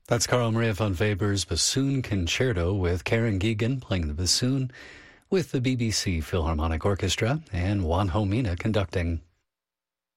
That's Carl Maria von Weber's Bassoon Concerto with Karen Geegan playing the bassoon with the BBC Philharmonic Orchestra and Juan Homina conducting.